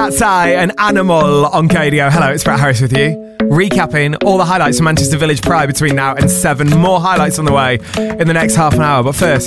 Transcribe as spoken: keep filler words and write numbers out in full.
Cat's Eye and Animal on K D O. Hello, it's Brett Harris with you. Recapping all the highlights from Manchester Village Pride between now and seven. More highlights on the way in the next half an hour. But first,